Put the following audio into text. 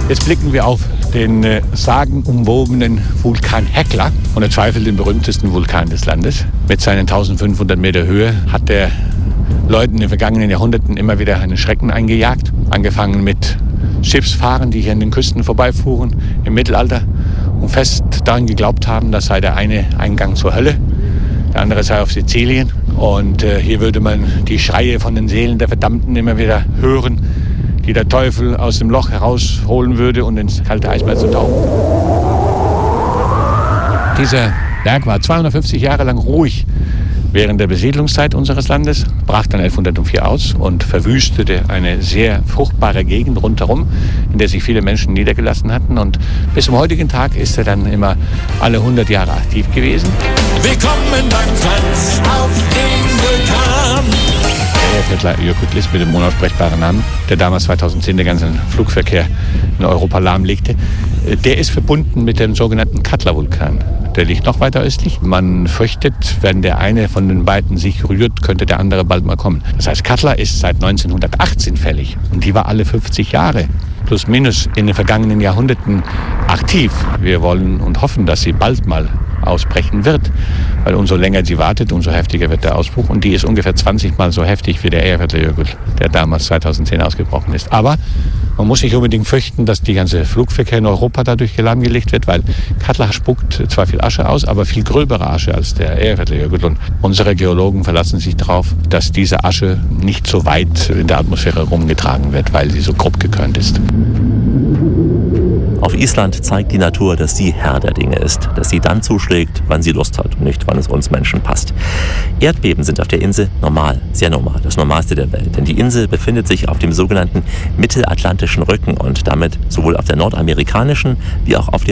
Jetzt blicken wir auf den sagenumwobenen Vulkan Hekla, ohne Zweifel den berühmtesten Vulkan des Landes. Mit seinen 1500 Meter Höhe hat der Leuten in den vergangenen Jahrhunderten immer wieder einen Schrecken eingejagt. Angefangen mit Schiffsfahrern, die hier an den Küsten vorbeifuhren im Mittelalter und fest daran geglaubt haben, das sei der eine Eingang zur Hölle, der andere sei auf Sizilien. Und hier würde man die Schreie von den Seelen der Verdammten immer wieder hören, die der Teufel aus dem Loch herausholen würde und ins kalte Eismeer zu tauchen. Dieser Berg war 250 Jahre lang ruhig während der Besiedlungszeit unseres Landes, brach dann 1104 aus und verwüstete eine sehr fruchtbare Gegend rundherum, in der sich viele Menschen niedergelassen hatten. Und bis zum heutigen Tag ist er dann immer alle 100 Jahre aktiv gewesen. Willkommen beim Tanz auf dem Vulkan. Der Eyjafjallajökull mit dem unaussprechbaren Namen, der damals 2010 den ganzen Flugverkehr in Europa lahmlegte, der ist verbunden mit dem sogenannten Katla-Vulkan. Der liegt noch weiter östlich. Man fürchtet, wenn der eine von den beiden sich rührt, könnte der andere bald mal kommen. Das heißt, Katla ist seit 1918 fällig und die war alle 50 Jahre plus minus in den vergangenen Jahrhunderten aktiv. Wir wollen und hoffen, dass sie bald mal ausbrechen wird, weil umso länger sie wartet, umso heftiger wird der Ausbruch und die ist ungefähr 20 Mal so heftig wie der Eyjafjallajökull, der damals 2010 ausgebrochen ist. Aber man muss nicht unbedingt fürchten, dass die ganze Flugverkehr in Europa dadurch lahmgelegt wird, weil Katla spuckt zwar viel Asche aus, aber viel gröbere Asche als der Eyjafjallajökull. Und unsere Geologen verlassen sich darauf, dass diese Asche nicht so weit in der Atmosphäre rumgetragen wird, weil sie so grob gekörnt ist. Auf Island zeigt die Natur, dass sie Herr der Dinge ist, dass sie dann zuschlägt, wann sie Lust hat und nicht, wann es uns Menschen passt. Erdbeben sind auf der Insel normal, sehr normal, das Normalste der Welt. Denn die Insel befindet sich auf dem sogenannten mittelatlantischen Rücken und damit sowohl auf der nordamerikanischen wie auch auf der